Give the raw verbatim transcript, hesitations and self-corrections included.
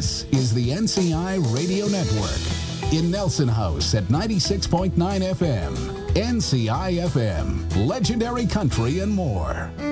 This is the N C I Radio Network. In Nelson House at ninety-six point nine F M. N C I F M. Legendary country and more.